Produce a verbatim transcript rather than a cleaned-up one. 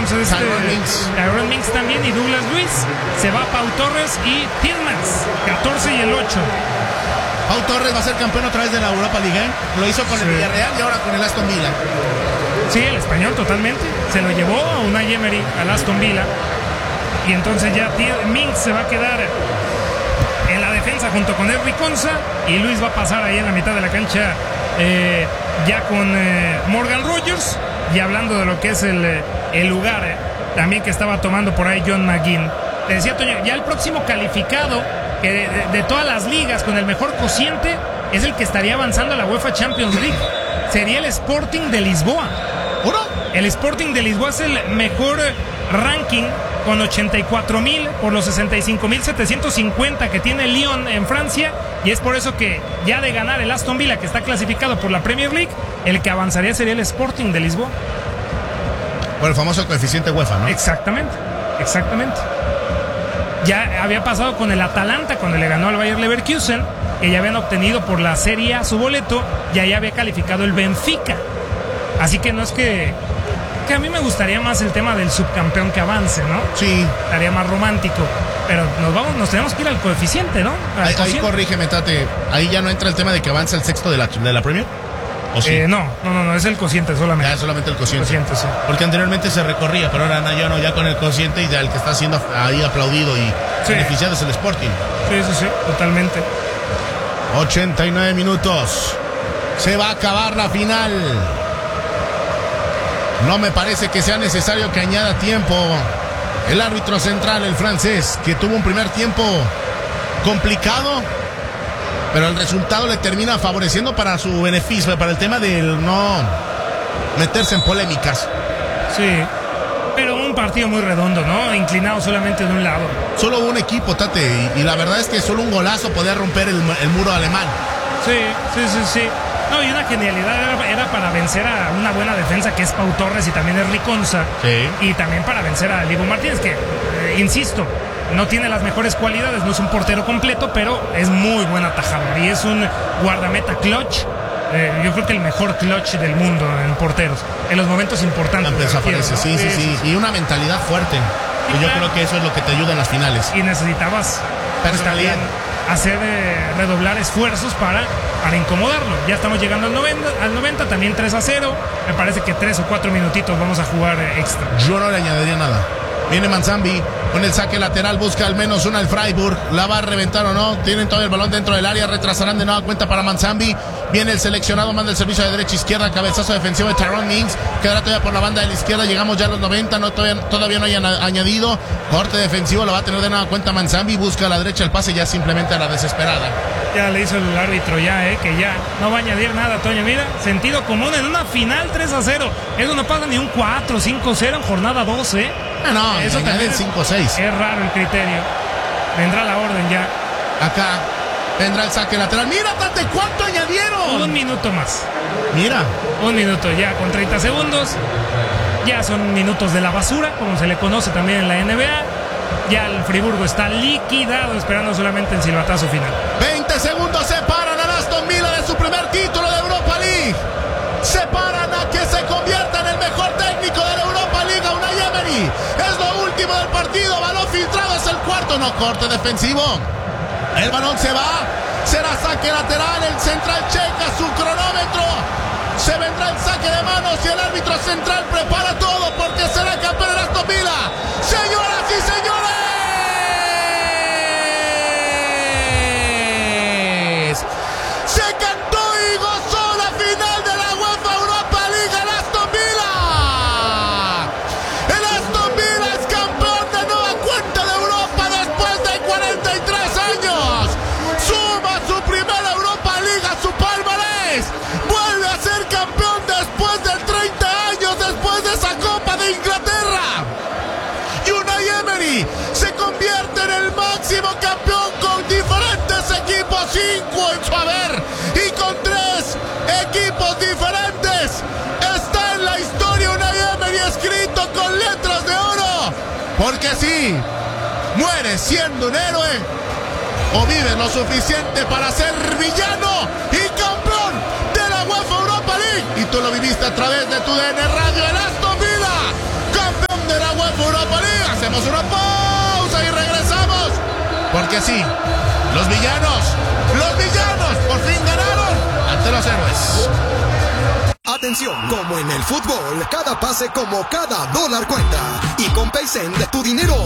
Entonces Tyrone Mings. Tyrone Mings también y Douglas Luiz. Se va Pau Torres y Tillmans, catorce y el ocho. Pau Torres va a ser campeón otra vez de la Europa League, ¿eh? Lo hizo con sí. el Villarreal y ahora con el Aston Villa. Sí, el español totalmente. Se lo llevó a Unai Emery al Aston Villa. Y entonces ya Mings se va a quedar en la defensa junto con Henry Konsa. Y Luis va a pasar ahí en la mitad de la cancha eh, ya con eh, Morgan Rogers. Y hablando de lo que es el, el lugar eh, también que estaba tomando por ahí John McGinn. Te decía, Toño, ya el próximo calificado que de, de, de todas las ligas con el mejor cociente es el que estaría avanzando a la UEFA Champions League. Sería el Sporting de Lisboa. ¿Puro? El Sporting de Lisboa es el mejor ranking con ochenta y cuatro mil por los sesenta y cinco mil setecientos cincuenta que tiene Lyon en Francia. Y es por eso que ya de ganar el Aston Villa, que está clasificado por la Premier League, el que avanzaría sería el Sporting de Lisboa. Por el famoso coeficiente UEFA, ¿no? Exactamente, exactamente. Ya había pasado con el Atalanta cuando le ganó al Bayer Leverkusen, que ya habían obtenido por la Serie A su boleto, y ahí había calificado el Benfica. Así que no es que... que a mí me gustaría más el tema del subcampeón que avance, ¿no? Sí. Estaría más romántico. Pero nos vamos, nos tenemos que ir al coeficiente, ¿no? Al ahí, cociente. ahí corrígeme, Tate. Ahí ya no entra el tema de que avanza el sexto de la, de la Premier. ¿O sí? Eh, no, no, no, no, es el cociente solamente. Ya es solamente el cociente. cociente sí. Porque anteriormente se recorría, pero ahora ya no, ya con el cociente y ya el que está siendo ahí aplaudido y sí. beneficiado es el Sporting. Sí, sí, sí, totalmente. ochenta y nueve minutos. Se va a acabar la final. No me parece que sea necesario que añada tiempo el árbitro central, el francés, que tuvo un primer tiempo complicado, pero el resultado le termina favoreciendo para su beneficio, para el tema del no meterse en polémicas. Sí, pero un partido muy redondo, ¿no? Inclinado solamente de un lado. Solo un equipo, Tate, y, y la verdad es que solo un golazo podía romper el, el muro alemán. Sí, sí, sí, sí. No, y una genialidad era, era para vencer a una buena defensa que es Pau Torres y también es Riconza. Sí. Y también para vencer a Diego Martínez, que, eh, insisto, no tiene las mejores cualidades, no es un portero completo, pero es muy buen atajador y es un guardameta clutch. Eh, yo creo que el mejor clutch del mundo en porteros, en los momentos importantes. Desaparece, ¿no? sí, sí, sí, sí. Y una mentalidad fuerte. Sí, y yo claro. creo que eso es lo que te ayuda en las finales. Y necesitabas personalidad. Hacer eh, redoblar esfuerzos para, para incomodarlo. Ya estamos llegando al noventa, al noventa, también tres a cero. Me parece que tres o cuatro minutitos vamos a jugar eh, extra. Yo no le añadiría nada. Viene Manzambi con el saque lateral, busca al menos una el Freiburg. ¿La va a reventar o no? Tienen todavía el balón dentro del área, retrasarán de nueva cuenta para Manzambi. Viene el seleccionado, manda el servicio de derecha a izquierda, cabezazo defensivo de Tyrone Mings. Quedará todavía por la banda de la izquierda, llegamos ya a los noventa, no, todavía, todavía no hay añadido. Corte defensivo, lo va a tener de nueva cuenta Manzambi, busca a la derecha el pase ya simplemente a la desesperada. Ya le hizo el árbitro ya, eh, que ya no va a añadir nada, Toño. Mira, sentido común en una final tres a cero. Eso no pasa ni un cuatro cinco cero en jornada doce, ¿eh? No, no, eso también es cinco seis. Es raro el criterio. Vendrá la orden ya. Acá vendrá el saque lateral. Mira, Tate, ¿cuánto añadieron? Un minuto más. Mira. Un minuto ya con treinta segundos. Ya son minutos de la basura, como se le conoce también en la N B A. Ya el Friburgo está liquidado, esperando solamente el silbatazo final. veinte segundos separan al Aston Villa de su primer título de Europa League. Separan a que se convierta en el mejor técnico de la Europa League, a Unai Emery. Es lo último del partido, balón filtrado, es el cuarto, no, corte defensivo. El balón se va, será saque lateral, el central checa su cronómetro. Se vendrá el saque de manos y el árbitro central prepara todo porque será campeón el Aston Villa. Señoras y señores, se cantó y gozó la final de la UEFA Europa League, el Aston Villa. El Aston Villa es campeón de nueva cuenta de Europa después de cuarenta y tres años. Suma su primera Europa League a su palmarés. Vuelve a ser campeón después de treinta años, después de esa Copa de Inglaterra. Y Unai Emery se convierte en el máximo campeón con diferentes equipos, cinco en su haber y con tres equipos diferentes. Está en la historia Unai Emery escrito con letras de oro. Porque sí, muere siendo un héroe o vive lo suficiente para ser villano y campeón de la UEFA Europa League. Y tú lo viviste a través de tu D N Radio, el Aston Villa, campeón de la Porque así, los villanos, los villanos por fin ganaron ante los héroes. Atención, como en el fútbol, cada pase como cada dólar cuenta. Y con Paycent, tu dinero